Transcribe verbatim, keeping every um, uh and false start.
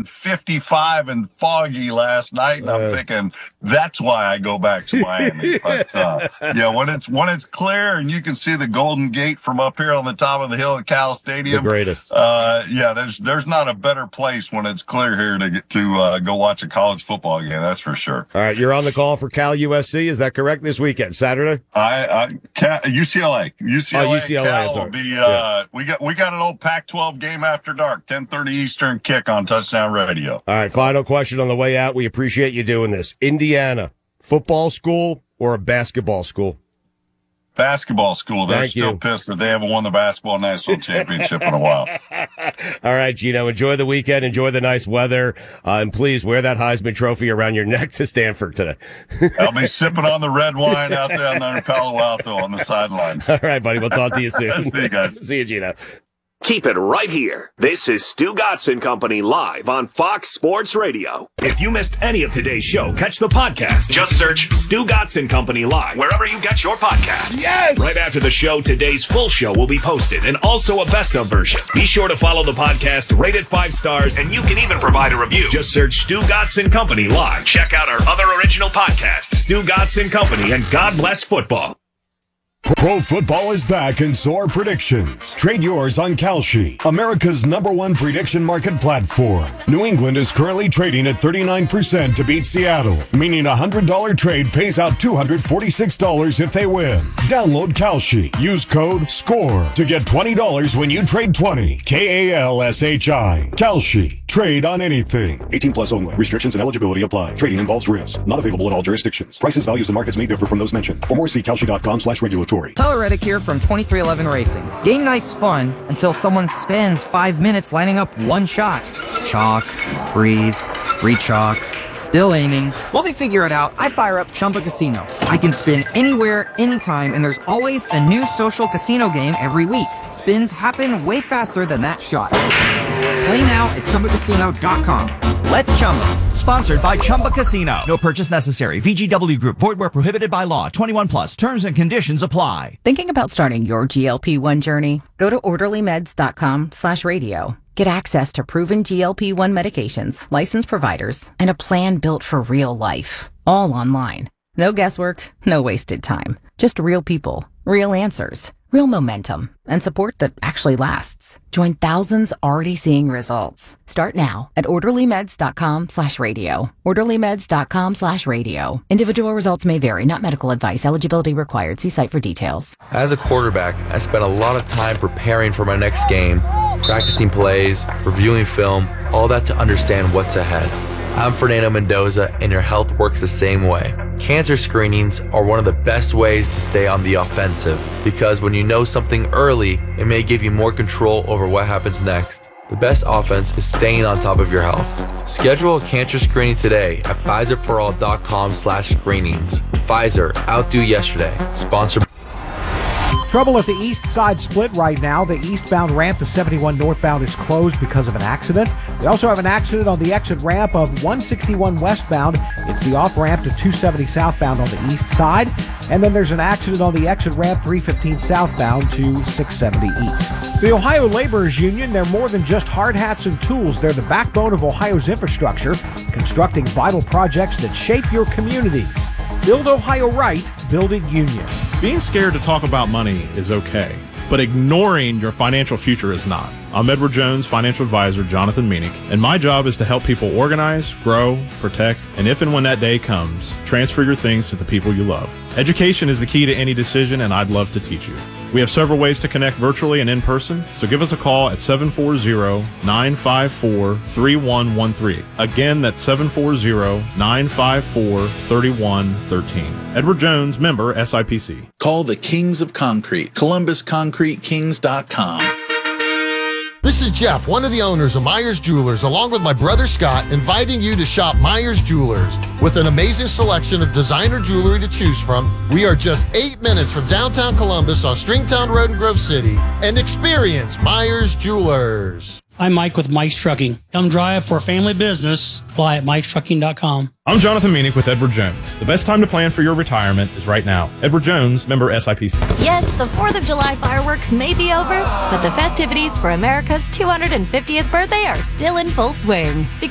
and fifty-five and foggy last night, and I'm uh, thinking that's why I go back to Miami. But uh, yeah, when it's when it's clear and you can see the Golden Gate from up here on the top of the hill at Cal Stadium, the greatest. Uh, yeah, there's there's not a better place when it's clear here to get to uh, go watch a college football game. That's for sure. All right, you're on the call for Cal U S C. Is that correct? This weekend, Saturday? I, I Cal, U C L A. U C L A. Oh, U C L A. Cal will be. Uh, yeah. We got we got an old Pac twelve game after dark, ten thirty Eastern kick on Touchdown Radio. All right, final question on the way out. We appreciate you doing this. Indiana, football school or a basketball school? Basketball school. They're Thank still you. pissed that they haven't won the basketball national championship in a while. All right, Gino, enjoy the weekend. Enjoy the nice weather. Uh, and please wear that Heisman Trophy around your neck to Stanford today. I'll be sipping on the red wine out there on Palo Alto on the sidelines. All right, buddy. We'll talk to you soon. See you guys. See you, Gino. Keep it right here. This is Stu Gotson Company live on Fox Sports Radio. If you missed any of today's show, catch the podcast. Just search Stu Gotson Company live wherever you get your podcasts. Yes! Right after the show, today's full show will be posted and also a best of version. Be sure to follow the podcast, rate it five stars, and you can even provide a review. Just search Stu Gotson Company live. Check out our other original podcasts, Stu Gotson Company and God Bless Football. Pro football is back and so are predictions. Trade yours on Kalshi, America's number one prediction market platform. New England is currently trading at thirty-nine percent to beat Seattle, meaning a one hundred dollars trade pays out two hundred forty-six dollars if they win. Download Kalshi. Use code SCORE to get twenty dollars when you trade twenty. K A L S H I. Kalshi. Trade on anything. eighteen plus only. Restrictions and eligibility apply. Trading involves risk. Not available in all jurisdictions. Prices, values, and markets may differ from those mentioned. For more, see kalshi.com slash regulatory. Tyler Reddick here from twenty-three eleven Racing. Game night's fun until someone spends five minutes lining up one shot. Chalk, breathe, re-chalk, still aiming. While they figure it out, I fire up Chumba Casino. I can spin anywhere, anytime, and there's always a new social casino game every week. Spins happen way faster than that shot. Play now at chumba casino dot com. Let's Chumba. Sponsored by Chumba Casino. No purchase necessary. V G W Group. Void where prohibited by law. twenty-one plus. Terms and conditions apply. Thinking about starting your G L P one journey? Go to orderly meds dot com slash radio. Get access to proven G L P one medications, licensed providers, and a plan built for real life. All online. No guesswork, no wasted time. Just real people, real answers, real momentum, and support that actually lasts. Join thousands already seeing results. Start now at orderly meds dot com slash radio. orderly meds dot com slash radio. Individual results may vary, not medical advice. Eligibility required. See site for details. As a quarterback, I spent a lot of time preparing for my next game, practicing plays, reviewing film, all that to understand what's ahead. I'm Fernando Mendoza, and your health works the same way. Cancer screenings are one of the best ways to stay on the offensive, because when you know something early, it may give you more control over what happens next. The best offense is staying on top of your health. Schedule a cancer screening today at Pfizer for all dot com slash screenings. Pfizer, outdo yesterday. Sponsored. Trouble at the east side split right now. The eastbound ramp to seventy-one northbound is closed because of an accident. We also have an accident on the exit ramp of one sixty-one westbound. It's the off-ramp to two seventy southbound on the east side. And then there's an accident on the exit ramp three fifteen southbound to six seventy east. The Ohio Laborers Union, they're more than just hard hats and tools. They're the backbone of Ohio's infrastructure, constructing vital projects that shape your communities. Build Ohio right, build it union. Being scared to talk about money is okay, but ignoring your financial future is not. I'm Edward Jones, financial advisor Jonathan Meanick, and my job is to help people organize, grow, protect, and if and when that day comes, transfer your things to the people you love. Education is the key to any decision, and I'd love to teach you. We have several ways to connect virtually and in person, so give us a call at seven four zero, nine five four, three one one three. Again, that's seven four zero, nine five four, three one one three. Edward Jones, member S I P C. Call the Kings of Concrete, Columbus Concrete Kings dot com. This is Jeff, one of the owners of Myers Jewelers, along with my brother Scott, inviting you to shop Myers Jewelers. With an amazing selection of designer jewelry to choose from, we are just eight minutes from downtown Columbus on Stringtown Road in Grove City, and experience Myers Jewelers. I'm Mike with Mike's Trucking. Come drive for a family business. Apply at mikes trucking dot com. I'm Jonathan Meanick with Edward Jones. The best time to plan for your retirement is right now. Edward Jones, member S I P C. Yes, the fourth of July fireworks may be over, but the festivities for America's two hundred fiftieth birthday are still in full swing.